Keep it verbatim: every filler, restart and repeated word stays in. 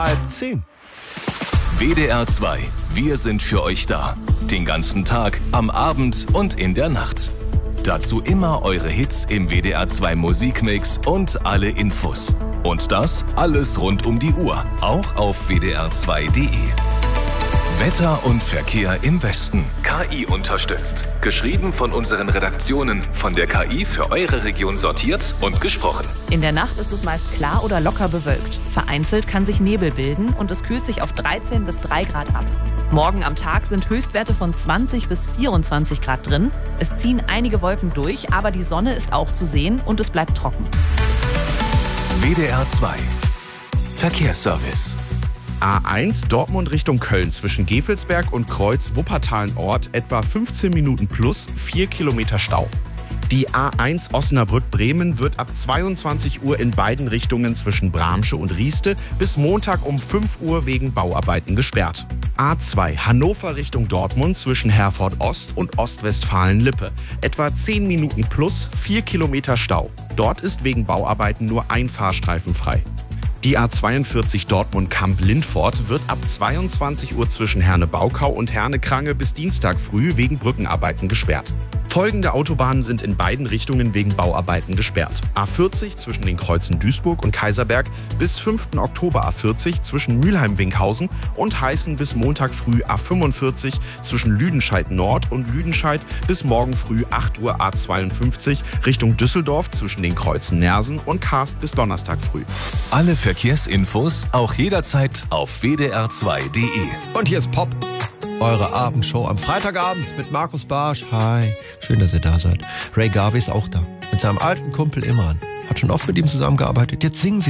Halb zehn. W D R zwei. Wir sind für euch da. Den ganzen Tag, am Abend und in der Nacht. Dazu immer eure Hits im W D R zwei Musikmix und alle Infos. Und das alles rund um die Uhr, auch auf w d r zwei punkt d e. Wetter und Verkehr im Westen. K I unterstützt. Geschrieben von unseren Redaktionen, von der K I für eure Region sortiert und gesprochen. In der Nacht ist es meist klar oder locker bewölkt. Vereinzelt kann sich Nebel bilden und es kühlt sich auf dreizehn bis drei Grad ab. Morgen am Tag sind Höchstwerte von zwanzig bis vierundzwanzig Grad drin. Es ziehen einige Wolken durch, aber die Sonne ist auch zu sehen und es bleibt trocken. W D R zwei. Verkehrsservice. A eins Dortmund Richtung Köln zwischen Gevelsberg und Kreuz Wuppertal-Nord etwa fünfzehn Minuten plus vier Kilometer Stau. Die A eins Osnabrück-Bremen wird ab zweiundzwanzig Uhr in beiden Richtungen zwischen Bramsche und Rieste bis Montag um fünf Uhr wegen Bauarbeiten gesperrt. A zwei Hannover Richtung Dortmund zwischen Herford Ost und Ostwestfalen-Lippe. Etwa zehn Minuten plus vier Kilometer Stau. Dort ist wegen Bauarbeiten nur ein Fahrstreifen frei. Die A zweiundvierzig Dortmund-Kamp-Lindfort wird ab zweiundzwanzig Uhr zwischen Herne-Baukau und Herne-Krange bis Dienstag früh wegen Brückenarbeiten gesperrt. Folgende Autobahnen sind in beiden Richtungen wegen Bauarbeiten gesperrt. A vierzig zwischen den Kreuzen Duisburg und Kaiserberg bis fünften Oktober A vierzig zwischen Mülheim-Winkhausen und Heißen bis Montag früh A fünfundvierzig zwischen Lüdenscheid Nord und Lüdenscheid bis morgen früh acht Uhr A zweiundfünfzig Richtung Düsseldorf zwischen den Kreuzen Nersen und Karst bis Donnerstag früh. Alle Verkehrsinfos auch jederzeit auf w d r zwei punkt d e. Und hier ist Pop, eure Abendshow am Freitagabend mit Markus Barsch. Hi, schön, dass ihr da seid. Ray Garvey ist auch da, mit seinem alten Kumpel Imran. Hat schon oft mit ihm zusammengearbeitet. Jetzt singen sie